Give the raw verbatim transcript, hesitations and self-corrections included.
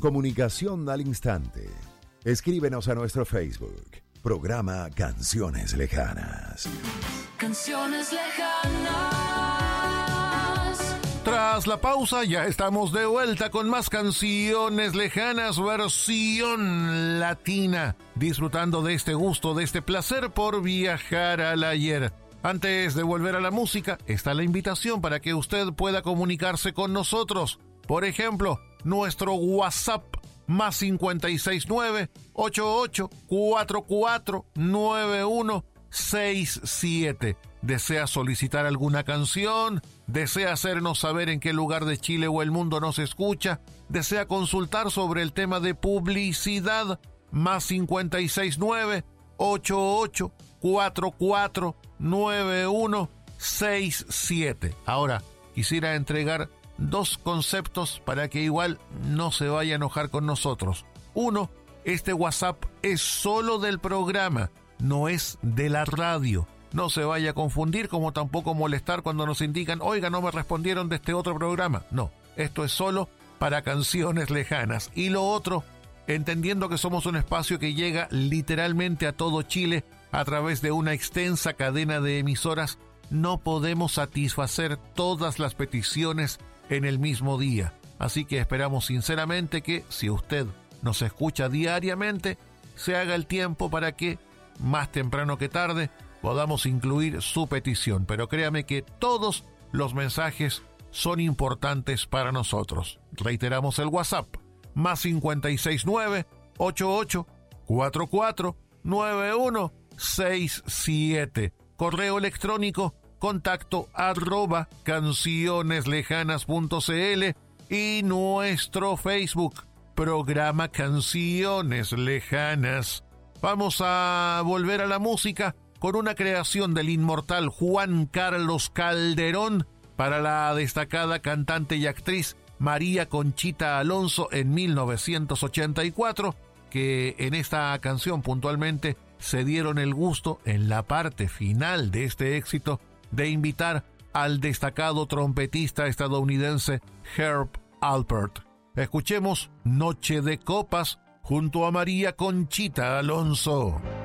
Comunicación al instante. Escríbenos a nuestro Facebook. Programa Canciones Lejanas. Canciones lejanas. Tras la pausa ya estamos de vuelta con más Canciones Lejanas versión latina, disfrutando de este gusto, de este placer por viajar al ayer. Antes de volver a la música, está la invitación para que usted pueda comunicarse con nosotros. Por ejemplo, nuestro WhatsApp más cincuenta y seis nueve, ochenta y ocho, cuarenta y cuatro, noventa y uno sesenta y siete. ¿Desea solicitar alguna canción? ¿Desea hacernos saber en qué lugar de Chile o el mundo nos escucha? ¿Desea consultar sobre el tema de publicidad? Más cincuenta y seis nueve, ochenta y ocho, cuarenta y cuatro, noventa y uno sesenta y siete. Ahora, quisiera entregar dos conceptos para que igual no se vaya a enojar con nosotros. Uno, este WhatsApp es solo del programa, no es de la radio. No se vaya a confundir, como tampoco molestar cuando nos indican, oiga, no me respondieron de este otro programa. No, esto es solo para Canciones Lejanas. Y lo otro, entendiendo que somos un espacio que llega literalmente a todo Chile a través de una extensa cadena de emisoras, no podemos satisfacer todas las peticiones en el mismo día. Así que esperamos sinceramente que, si usted nos escucha diariamente, se haga el tiempo para que, más temprano que tarde, podamos incluir su petición. Pero créame que todos los mensajes son importantes para nosotros. Reiteramos el WhatsApp, más cincuenta y seis nueve, ochenta y ocho, cuarenta y cuatro, noventa y uno sesenta y siete. Correo electrónico, contacto arroba cancioneslejanas.cl y nuestro Facebook, programa Canciones Lejanas. Vamos a volver a la música con una creación del inmortal Juan Carlos Calderón para la destacada cantante y actriz María Conchita Alonso en mil novecientos ochenta y cuatro, que en esta canción puntualmente se dieron el gusto en la parte final de este éxito de invitar al destacado trompetista estadounidense Herb Alpert. Escuchemos Noche de Copas junto a María Conchita Alonso.